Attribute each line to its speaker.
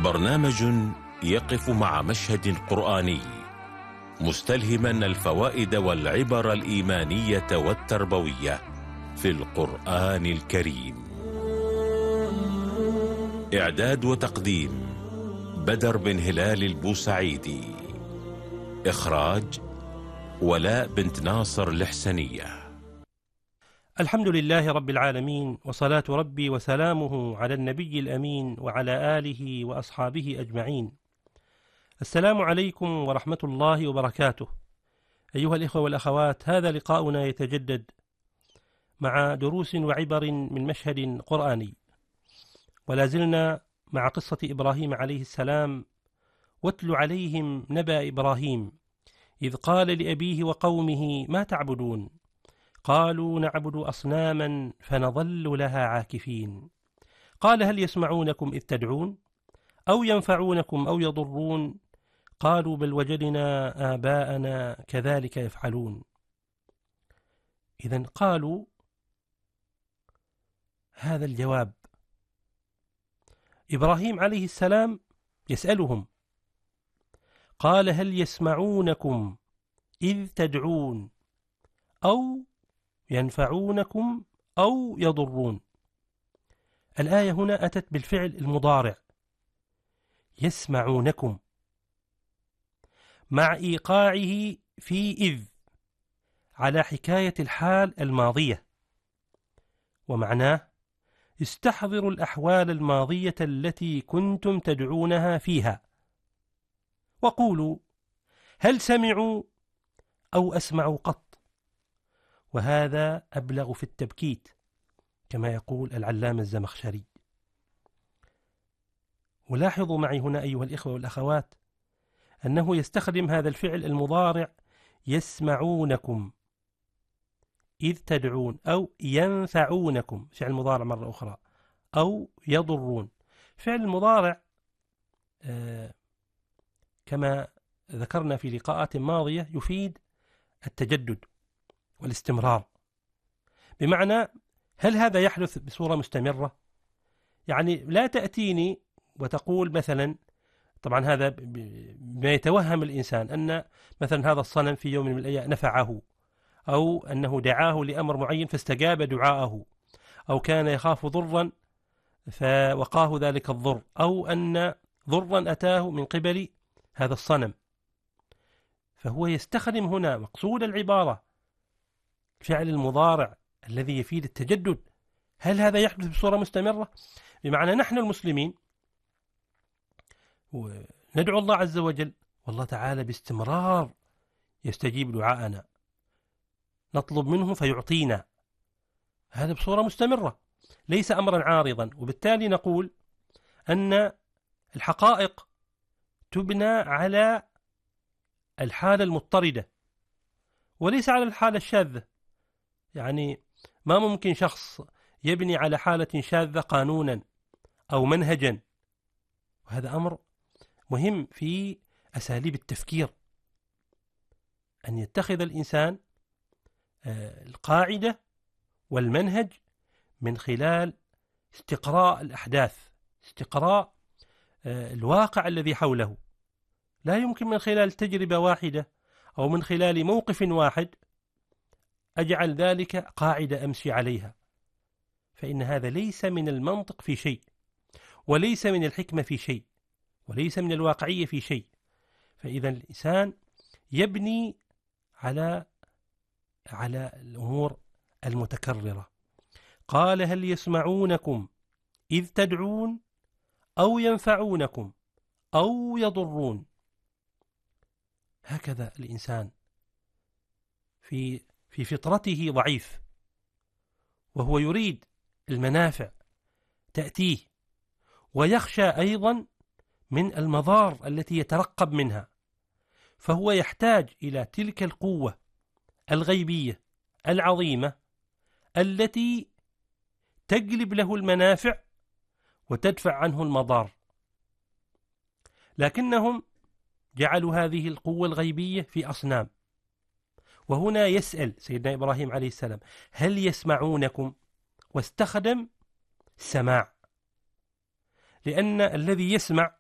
Speaker 1: برنامج يقف مع مشهد قرآني مستلهما الفوائد والعبر الإيمانية والتربوية في القرآن الكريم. إعداد وتقديم بدر بن هلال البوسعيدي. إخراج ولاء بنت ناصر الحسنية.
Speaker 2: الحمد لله رب العالمين، وصلاة ربي وسلامه على النبي الأمين وعلى آله وأصحابه أجمعين. السلام عليكم ورحمة الله وبركاته. أيها الإخوة والأخوات، هذا لقاؤنا يتجدد مع دروس وعبر من مشهد قرآني، ولا زلنا مع قصة إبراهيم عليه السلام. واتل عليهم نبأ إبراهيم إذ قال لأبيه وقومه ما تعبدون قالوا نعبد أصناما فنظل لها عاكفين قال هل يسمعونكم إذ تدعون أو ينفعونكم أو يضرون قالوا بل وجدنا آباءنا كذلك يفعلون. إذن قالوا هذا الجواب. إبراهيم عليه السلام يسألهم، قال هل يسمعونكم إذ تدعون أو ينفعونكم أو يضرون. الآية هنا أتت بالفعل المضارع يسمعونكم مع إيقاعه في إذ على حكاية الحال الماضية، ومعناه استحضروا الأحوال الماضية التي كنتم تدعونها فيها، وقولوا هل سمعوا أو أسمعوا قط. وهذا أبلغ في التبكيت كما يقول العلامة الزمخشري. ولاحظوا معي هنا أيها الإخوة والأخوات أنه يستخدم هذا الفعل المضارع يسمعونكم إذ تدعون أو ينفعونكم فعل مضارع مرة أخرى أو يضرون. فعل المضارع كما ذكرنا في لقاءات ماضية يفيد التجدد والاستمرار، بمعنى هل هذا يحدث بصورة مستمرة؟ يعني لا تأتيني وتقول مثلا، طبعا هذا ما يتوهم الإنسان أن مثلا هذا الصنم في يوم من الأيام نفعه، أو أنه دعاه لأمر معين فاستجاب دعاءه، أو كان يخاف ضرا فوقاه ذلك الضر، أو أن ضرا أتاه من قبل هذا الصنم. فهو يستخدم هنا مقصود العبارة فعل المضارع الذي يفيد التجدد. هل هذا يحدث بصورة مستمرة؟ بمعنى نحن المسلمين ندعو الله عز وجل والله تعالى باستمرار يستجيب دعاءنا، نطلب منه فيعطينا، هذا بصورة مستمرة ليس أمرا عارضا. وبالتالي نقول أن الحقائق تبنى على الحالة المضطردة وليس على الحالة الشاذة. يعني ما ممكن شخص يبني على حالة شاذة قانونا أو منهجا، وهذا أمر مهم في أساليب التفكير، أن يتخذ الإنسان القاعدة والمنهج من خلال استقراء الأحداث، استقراء الواقع الذي حوله. لا يمكن من خلال تجربة واحدة أو من خلال موقف واحد أجعل ذلك قاعدة أمشي عليها، فإن هذا ليس من المنطق في شيء، وليس من الحكمة في شيء، وليس من الواقعية في شيء. فإذا الإنسان يبني على الأمور المتكررة. قال هل يسمعونكم إذ تدعون أو ينفعونكم أو يضرون. هكذا الإنسان في فطرته ضعيف، وهو يريد المنافع تأتيه، ويخشى أيضا من المضار التي يترقب منها، فهو يحتاج إلى تلك القوة الغيبية العظيمة التي تجلب له المنافع وتدفع عنه المضار. لكنهم جعلوا هذه القوة الغيبية في أصنام. وهنا يسأل سيدنا إبراهيم عليه السلام هل يسمعونكم، واستخدم السماع، لأن الذي يسمع